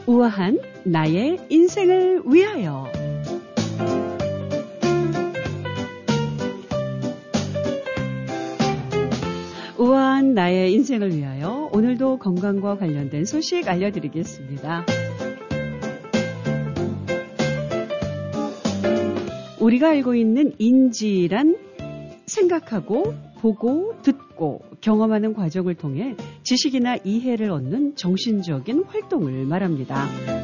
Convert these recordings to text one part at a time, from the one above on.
우아한 나의 인생을 위하여. 우아한 나의 인생을 위하여 오늘도 건강과 관련된 소식 알려드리겠습니다. 우리가 알고 있는 인지란 생각하고 보고 듣고 경험하는 과정을 통해 지식이나 이해를 얻는 정신적인 활동을 말합니다.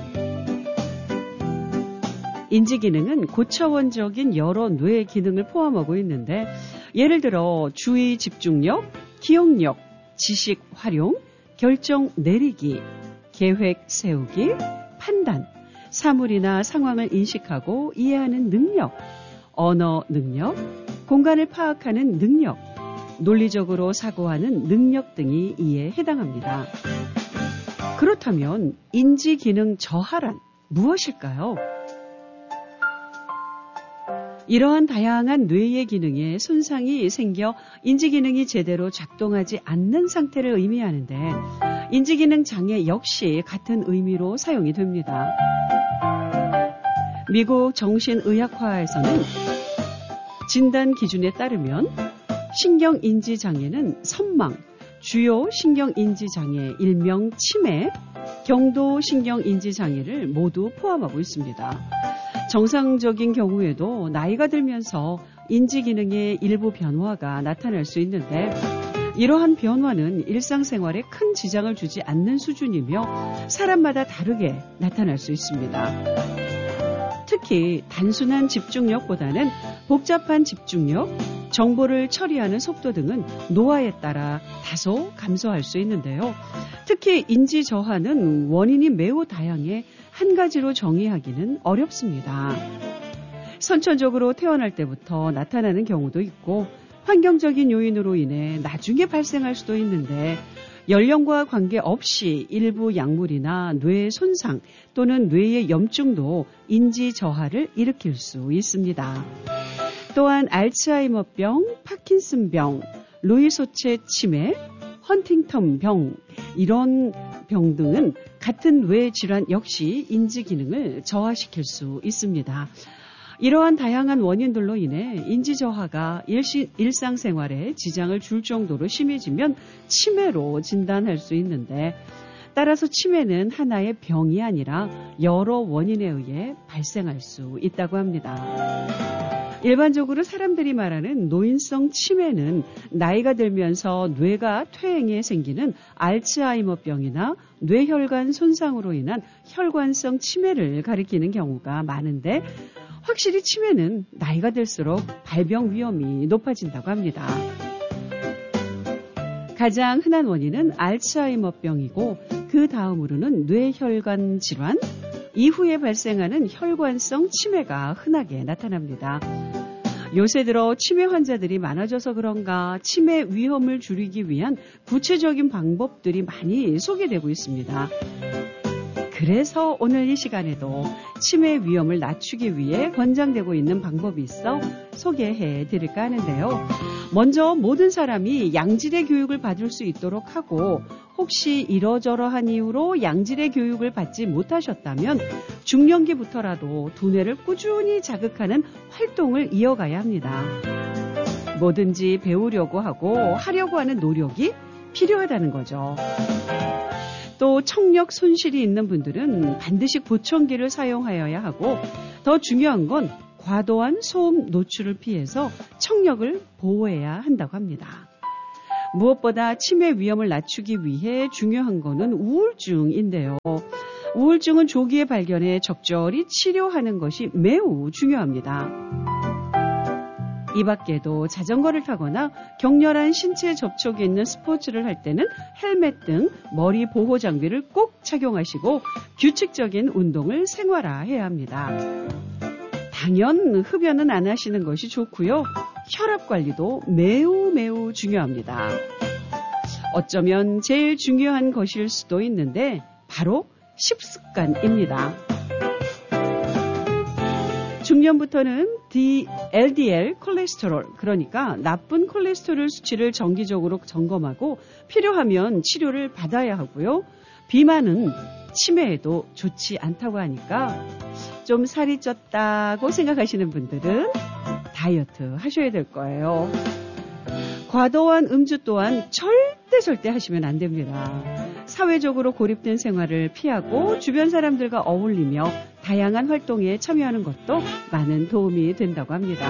인지 기능은 고차원적인 여러 뇌 기능을 포함하고 있는데 예를 들어 주의 집중력, 기억력, 지식 활용, 결정 내리기, 계획 세우기, 판단, 사물이나 상황을 인식하고 이해하는 능력, 언어 능력, 공간을 파악하는 능력, 논리적으로 사고하는 능력 등이 이에 해당합니다. 그렇다면 인지 기능 저하란 무엇일까요? 이러한 다양한 뇌의 기능에 손상이 생겨 인지 기능이 제대로 작동하지 않는 상태를 의미하는데 인지 기능 장애 역시 같은 의미로 사용이 됩니다. 미국 정신의학화에서는 진단 기준에 따르면 신경인지장애는 선망, 주요 신경인지장애, 일명 치매, 경도 신경인지장애를 모두 포함하고 있습니다. 정상적인 경우에도 나이가 들면서 인지 기능의 일부 변화가 나타날 수 있는데 이러한 변화는 일상생활에 큰 지장을 주지 않는 수준이며 사람마다 다르게 나타날 수 있습니다. 특히 단순한 집중력보다는 복잡한 집중력, 정보를 처리하는 속도 등은 노화에 따라 다소 감소할 수 있는데요. 특히 인지 저하는 원인이 매우 다양해 한 가지로 정의하기는 어렵습니다. 선천적으로 태어날 때부터 나타나는 경우도 있고 환경적인 요인으로 인해 나중에 발생할 수도 있는데 연령과 관계없이 일부 약물이나 뇌 손상 또는 뇌의 염증도 인지 저하를 일으킬 수 있습니다. 또한 알츠하이머병, 파킨슨병, 루이소체 치매, 헌팅턴병 이런 병 등은 같은 뇌 질환 역시 인지 기능을 저하시킬 수 있습니다. 이러한 다양한 원인들로 인해 인지 저하가 일상생활에 지장을 줄 정도로 심해지면 치매로 진단할 수 있는데 따라서 치매는 하나의 병이 아니라 여러 원인에 의해 발생할 수 있다고 합니다. 일반적으로 사람들이 말하는 노인성 치매는 나이가 들면서 뇌가 퇴행해 생기는 알츠하이머병이나 뇌혈관 손상으로 인한 혈관성 치매를 가리키는 경우가 많은데 확실히 치매는 나이가 들수록 발병 위험이 높아진다고 합니다. 가장 흔한 원인은 알츠하이머병이고 그 다음으로는 뇌혈관 질환, 이후에 발생하는 혈관성 치매가 흔하게 나타납니다. 요새 들어 치매 환자들이 많아져서 그런가 치매 위험을 줄이기 위한 구체적인 방법들이 많이 소개되고 있습니다. 그래서 오늘 이 시간에도 치매 위험을 낮추기 위해 권장되고 있는 방법이 있어 소개해 드릴까 하는데요. 먼저 모든 사람이 양질의 교육을 받을 수 있도록 하고 혹시 이러저러한 이유로 양질의 교육을 받지 못하셨다면 중년기부터라도 두뇌를 꾸준히 자극하는 활동을 이어가야 합니다. 뭐든지 배우려고 하고 하려고 하는 노력이 필요하다는 거죠. 또 청력 손실이 있는 분들은 반드시 보청기를 사용하여야 하고 더 중요한 건 과도한 소음 노출을 피해서 청력을 보호해야 한다고 합니다. 무엇보다 치매 위험을 낮추기 위해 중요한 거는 우울증인데요. 우울증은 조기에 발견해 적절히 치료하는 것이 매우 중요합니다. 이 밖에도 자전거를 타거나 격렬한 신체 접촉이 있는 스포츠를 할 때는 헬멧 등 머리 보호 장비를 꼭 착용하시고 규칙적인 운동을 생활화해야 합니다. 당연 흡연은 안 하시는 것이 좋고요. 혈압 관리도 매우 중요합니다. 어쩌면 제일 중요한 것일 수도 있는데 바로 식습관입니다. 중년부터는 LDL 콜레스테롤, 그러니까 나쁜 콜레스테롤 수치를 정기적으로 점검하고 필요하면 치료를 받아야 하고요. 비만은 치매에도 좋지 않다고 하니까 좀 살이 쪘다고 생각하시는 분들은 다이어트 하셔야 될 거예요. 과도한 음주 또한 절대 하시면 안 됩니다. 사회적으로 고립된 생활을 피하고 주변 사람들과 어울리며 다양한 활동에 참여하는 것도 많은 도움이 된다고 합니다.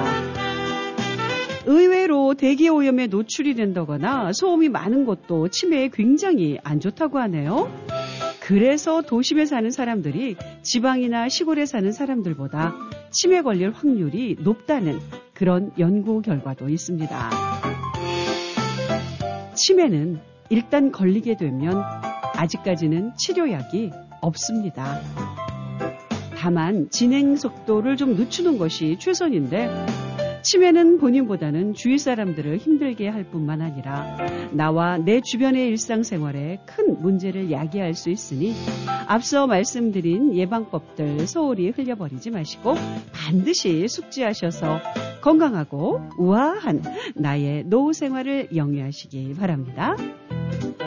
의외로 대기오염에 노출이 된다거나 소음이 많은 것도 치매에 굉장히 안 좋다고 하네요. 그래서 도심에 사는 사람들이 지방이나 시골에 사는 사람들보다 치매 걸릴 확률이 높다는 그런 연구 결과도 있습니다. 치매는 일단 걸리게 되면 아직까지는 치료약이 없습니다. 다만 진행 속도를 좀 늦추는 것이 최선인데 치매는 본인보다는 주위 사람들을 힘들게 할 뿐만 아니라 나와 내 주변의 일상생활에 큰 문제를 야기할 수 있으니 앞서 말씀드린 예방법들 소홀히 흘려버리지 마시고 반드시 숙지하셔서 건강하고 우아한 나의 노후 생활을 영위하시기 바랍니다.